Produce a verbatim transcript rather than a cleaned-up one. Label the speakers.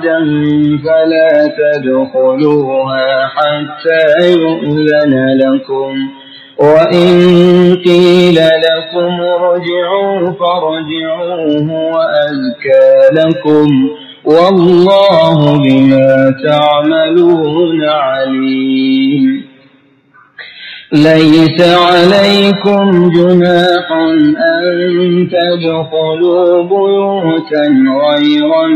Speaker 1: فلا تدخلوها حتى يؤذن لكم وإن قيل لكم ارجعوا فارجعوا هو أزكى لكم والله بما تعملون عليم. ليس عليكم جناح أن تدخلوا بيوتا غير